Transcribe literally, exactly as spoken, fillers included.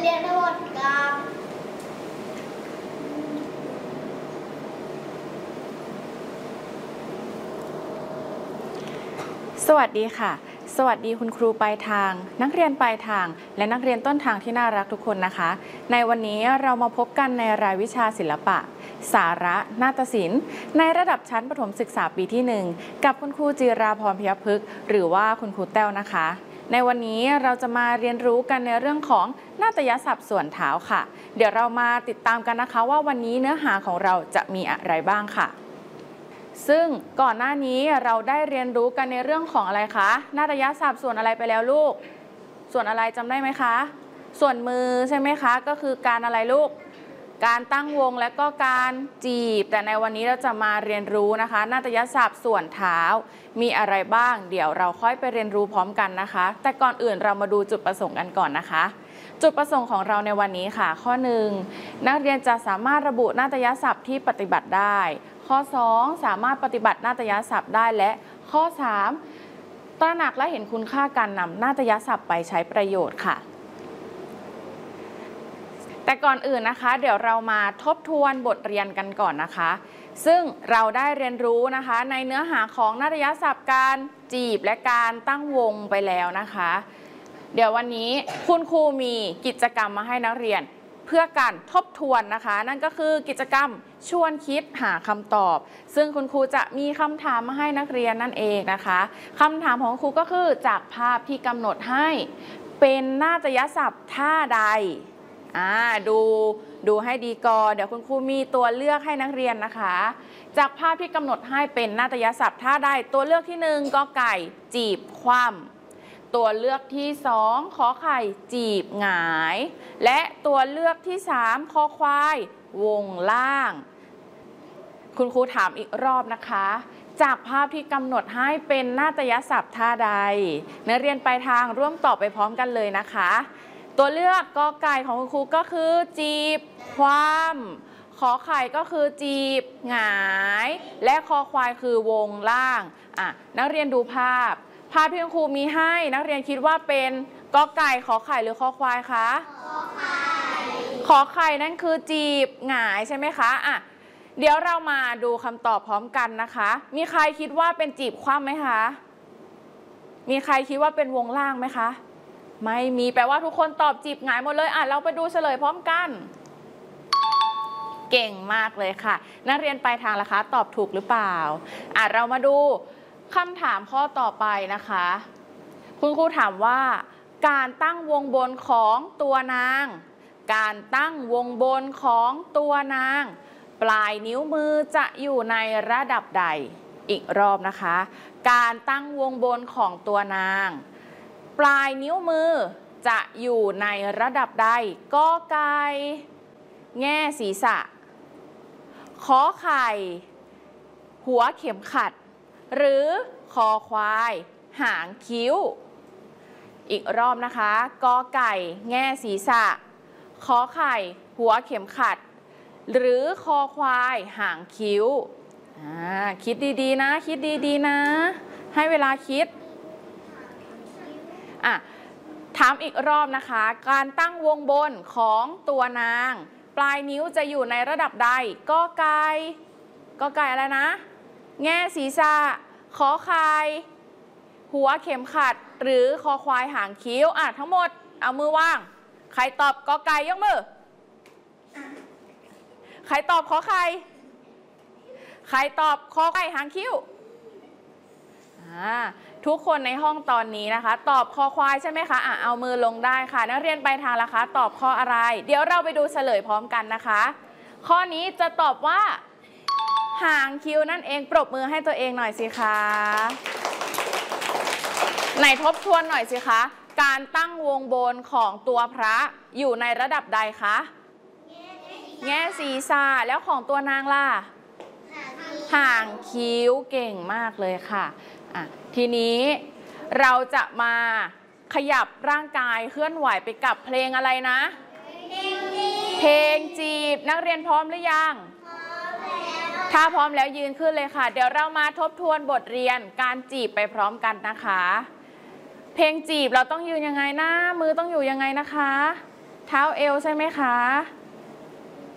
เรียนทั้งหมดกับสวัสดีค่ะสวัสดีคุณครูปลายทางนักเรียนปลายทางและนักเรียนต้นทางที่น่ารักทุกคนนะคะในวันนี้เรามาพบกันในรายวิชาศิลปะสาระนาฏศิลป์ในระดับชั้นประถมศึกษาปีที่หนึ่งกับคุณครูจิราพร พิยพฤกษ์หรือว่าคุณครูแต้วนะคะในวันนี้เราจะมาเรียนรู้กันในเรื่องของนาฏยศัพท์ส่วนเท้าค่ะเดี๋ยวเรามาติดตามกันนะคะว่าวันนี้เนื้อหาของเราจะมีอะไรบ้างค่ะซึ่งก่อนหน้านี้เราได้เรียนรู้กันในเรื่องของอะไรคะนาฏยศัพท์ส่วนอะไรไปแล้วลูกส่วนอะไรจำได้ไหมคะส่วนมือใช่ไหมคะก็คือการอะไรลูกการตั้งวงและก็การจีบแต่ในวันนี้เราจะมาเรียนรู้นะคะนาฏยศัพท์ส่วนเท้ามีอะไรบ้างเดี๋ยวเราค่อยไปเรียนรู้พร้อมกันนะคะแต่ก่อนอื่นเรามาดูจุดประสงค์กันก่อนนะคะจุดประสงค์ของเราในวันนี้ค่ะข้อหนึ่งนักเรียนจะสามารถระบุนาฏยศัพท์ที่ปฏิบัติได้ข้อสองสามารถปฏิบัตินาฏยศัพท์ได้และข้อสามตระหนักและเห็นคุณค่าการนำนาฏยศัพท์ไปใช้ประโยชน์ค่ะแต่ก่อนอื่นนะคะเดี๋ยวเรามาทบทวนบทเรียนกันก่อนนะคะซึ่งเราได้เรียนรู้นะคะในเนื้อหาของนาฏยศัพท์การจีบและการตั้งวงไปแล้วนะคะเดี๋ยววันนี้คุณครูมีกิจกรรมมาให้นักเรียนเพื่อการทบทวนนะคะนั่นก็คือกิจกรรมชวนคิดหาคำตอบซึ่งคุณครูจะมีคำถามมาให้นักเรียนนั่นเองนะคะคำถามของครูก็คือจากภาพที่กำหนดให้เป็นนาฏยศัพท์ท่าใดอ่าดูดูให้ดีก่อนเดี๋ยวคุณครูมีตัวเลือกให้นักเรียนนะคะจากภาพที่กำหนดให้เป็นนาฏยศัพท์ท่าใดตัวเลือกที่หนึ่งกอไก่จีบคว่ำตัวเลือกที่สองขอไข่จีบหงายและตัวเลือกที่สามคอควายวงล่างคุณครูถามอีกรอบนะคะจากภาพที่กำหนดให้เป็นนาฏยศัพท์ท่าใดนักเรียนปลายทางร่วมตอบไปพร้อมกันเลยนะคะตัวเลือกกอไก่ของคุณครูก็คือจีบคว่ำขอไข่ก็คือจีบหงายและคอควายคือวงล่างอ่ะนักเรียนดูภาพภาพที่คุณครูมีให้นักเรียนคิดว่าเป็นกอไก่ขอไข่หรือคอควายคะขอไข่ขอไข่นั่นคือจีบหงายใช่ไหมคะอ่ะเดี๋ยวเรามาดูคำตอบพร้อมกันนะคะมีใครคิดว่าเป็นจีบคว่ำไหมคะมีใครคิดว่าเป็นวงล่างไหมคะไม่มีแปลว่าทุกคนตอบจีบหงายหมดเลยอ่ะเราไปดูเฉลยพร้อมกันเก่งมากเลยค่ะนักเรียนปลายทางล่ะคะตอบถูกหรือเปล่าอ่ะเรามาดูคำถามข้อต่อไปนะคะคุณครูถามว่าการตั้งวงบนของตัวนางการตั้งวงบนของตัวนางปลายนิ้วมือจะอยู่ในระดับใดอีกรอบนะคะการตั้งวงบนของตัวนางปลายนิ้วมือจะอยู่ในระดับใดกอไก่แง่ศีรษะขอไข่หัวเข็มขัดหรือคอควายหางคิ้วอีกรอบนะคะกอไก่แง่ศีรษะขอไข่หัวเข็มขัดหรือคอควายหางคิ้วคิดดีๆนะคิดดีๆนะให้เวลาคิดอ่ะถามอีกรอบนะคะการตั้งวงบนของตัวนางปลายนิ้วจะอยู่ในระดับใดกอไก่กอไก่อะไรนะแง่ศีรษะขอไข่หัวเข็มขัดหรือคอควายหางคิ้วอ่ะทั้งหมดเอามือวางใครตอบกอไก่ยกมือใครตอบขอไข่ใครตอบคอไก่หางคิ้วอ่าทุกคนในห้องตอนนี้นะคะตอบคอควายใช่ไหมคะอ่ะเอามือลงได้ค่ะนักเรียนปลายทางล่ะคะตอบข้ออะไรเดี๋ยวเราไปดูเฉลยพร้อมกันนะคะข้อนี้จะตอบว่าหางคิ้วนั่นเองปรบมือให้ตัวเองหน่อยสิคะไหนทบทวนหน่อยสิคะการตั้งวงบนของตัวพระอยู่ในระดับใดคะแง่ศีรษะแล้วของตัวนางล่ะหางคิ้วเก่งมากเลยค่ะอ่ะทีนี้เราจะมาขยับร่างกายเคลื่อนไหวไปกับเพลงอะไรนะเพลงจีบนักเรียนพร้อมหรือยังถ้าพร้อมแล้วยืนขึ้นเลยค่ะเดี๋ยวเรามาทบทวนบทเรียนการจีบไปพร้อมกันนะคะเพลงจีบเราต้องยืนยังไงนะมือต้องอยู่ยังไงนะคะเท้าเอวใช่ไหมคะ